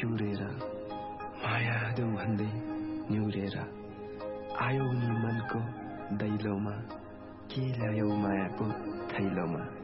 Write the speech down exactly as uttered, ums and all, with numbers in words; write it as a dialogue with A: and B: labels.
A: चिउरेर माया देऊ भन्दै निउरेर आयौ नि मनको दैलोमा के ल्यायौ मायाको थैलोमा।